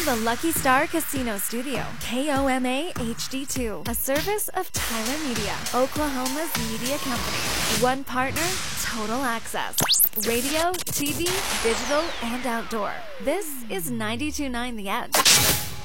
the Lucky Star Casino Studio. KOMA HD2, a service of Tyler Media, Oklahoma's media company. One partner, total access. Radio, TV, digital, and outdoor. This is 92.9 The Edge.